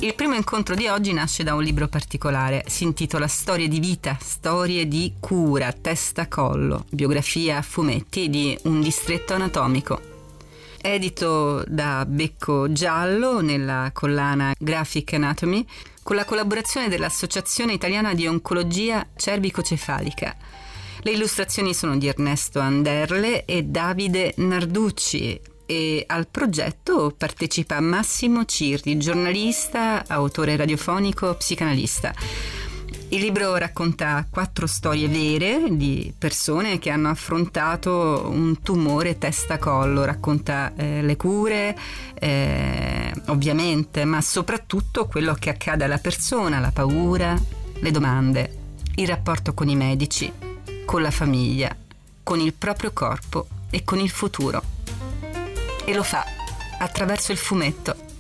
Il primo incontro di oggi nasce da un libro particolare, si intitola Storie di vita, storie di cura, testa-collo, biografia a fumetti di un distretto anatomico. Edito da Becco Giallo nella collana Graphic Anatomy, con la collaborazione dell'Associazione Italiana di Oncologia Cervicocefalica. Le illustrazioni sono di Ernesto Anderle e Davide Narducci e al progetto partecipa Massimo Cirri, giornalista, autore radiofonico, psicanalista. Il libro racconta 4 storie vere di persone che hanno affrontato un tumore testa-collo, racconta le cure, ovviamente, ma soprattutto quello che accade alla persona, la paura, le domande, il rapporto con i medici, con la famiglia, con il proprio corpo e con il futuro. E lo fa attraverso il fumetto.